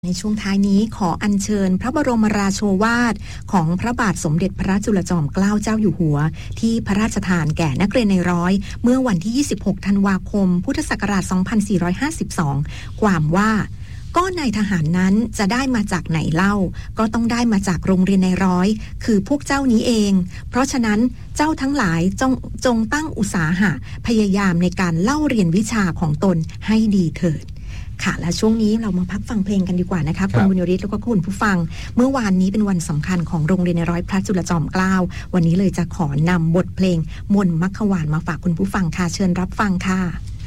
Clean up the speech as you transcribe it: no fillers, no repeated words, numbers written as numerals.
ในช่วงท้ายนี้ขออัญเชิญพระบรมราโชวาทของพระบาทสมเด็จพระจุลจอมเกล้าเจ้าอยู่หัวที่พระราชทานแก่นักเรียนในร้อยเมื่อวันที่ 26 ธันวาคม พุทธศักราช 2452 ความว่าก็นายทหารนั้นจะได้มาจากไหนเล่าก็ต้องได้มาจากโรงเรียนในร้อยคือพวกเจ้านี้เองเพราะฉะนั้นเจ้าทั้งหลายจงตั้งอุตสาหะพยายามในการเล่าเรียนวิชาของตนให้ดีเถิดค่ะและช่วงนี้เรามาพักฟังเพลงกันดีกว่านะคะคุณบุญยริศแล้วก็คุณผู้ฟังเมื่อวานนี้เป็นวันสำคัญของโรงเรียนในร้อยพระจุลจอมเกล้าวันนี้เลยจะขอนำบทเพลงมนต์มัคควานมาฝากคุณผู้ฟังค่ะเชิญรับฟังค่ะ